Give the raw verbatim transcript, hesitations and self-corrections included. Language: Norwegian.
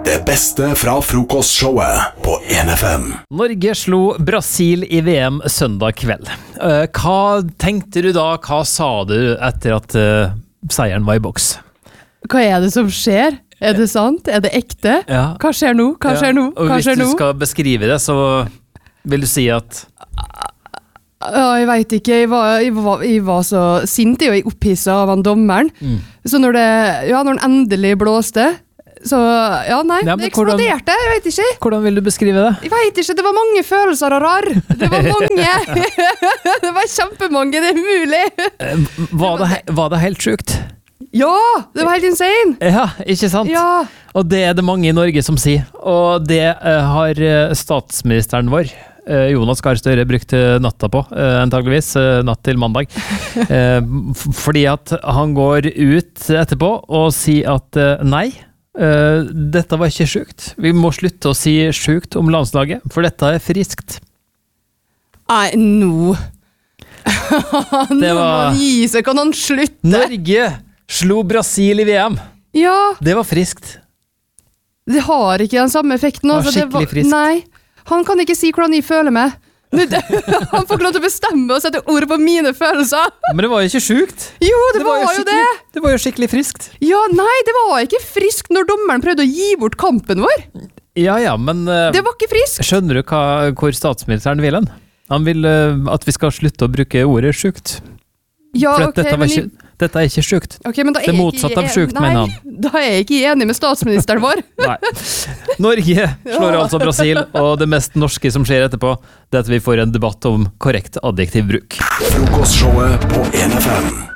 Det beste fra frokostshowet på en F M. Norge slo Brasil i V M søndag kveld. Eh, Hva tenkte du da? Hva sa du etter at eh, seieren var i boks? Hva er det som skjer? Er det sant? Er det ekte? Ja. Hva skjer nå? Hva skjer nå? Og Hva hvis skjer du nå? skal beskrive det, så vil du si at Ja, jeg vet ikke. Jeg var, jeg var, jeg var så sint og jeg opphisset av han dommeren. Mm. Så når det, ja, når den endelig blåste, så, ja, nei, Ja, men det hvordan- eksploderte, jeg vet ikke. Hvordan vil du beskrive det? Jeg vet ikke, det var mange følelser og rar. Det var mange. Det var kjempemange, det er mulig. Eh, Var det, he- var det helt sjukt? Ja, det var helt insane. Ja, ikke sant? Ja, Og det er det mange i Norge som sier. Og det eh, har eh, statsministeren vår, eh, Jonas Gahr Støre, brukt eh, natta på, eh, antageligvis, eh, natt til mandag. Eh, f- fordi at han går ut etterpå og sier at eh, nei, eh, dette var ikke sjukt. Vi må slutte å si sjukt om landslaget, for dette er friskt. nei, nå. Nå må var- han gi seg, kan han slutte? Norge slo Brasil i V M. Ja, Det var friskt. det har ikke den samme effekten. Det var altså, skikkelig friskt. Nei, han kan ikke si hvordan jeg føler meg. Nå, det- Han får ikke lov til å bestemme og sette ord på mine følelser. Men det var jo ikke sjukt. Jo, det, var, jo skikkelig, det. det var jo skikkelig friskt. Ja, nei, det var ikke friskt når dommeren prøvde å gi bort kampen vår. Ja, ja, men eh, Det var ikke friskt. skjønner du hva, hvor statsministeren vil hen? Han vil eh, at vi skal slutte å bruke ordet sjukt. Ja, For at ok, dette, var men ikke, dette er ikke sjukt. jeg- ok, men da det er jeg motsatte ikke av sjukt, en- mener Nei, da er jeg ikke enig med statsministeren vår. Nei. Norge slår altså Brasil, og det mest norske som skjer etterpå, det er at vi får en debatt om korrekt adjektivbruk. Frokostshowet på en F M.